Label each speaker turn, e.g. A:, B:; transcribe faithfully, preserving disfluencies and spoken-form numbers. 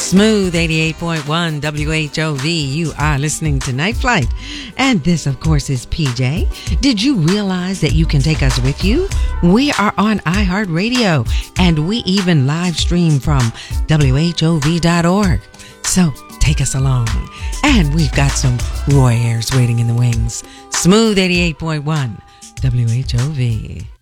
A: Smooth eighty-eight point one W H O V. You are listening to Night Flight. And this, of course, is P J. Did you realize that you can take us with you? We are on iHeartRadio, and we even live stream from W H O V dot org. So take us along. And we've got some Roy Ayers waiting in the wings. Smooth eighty-eight point one W H O V.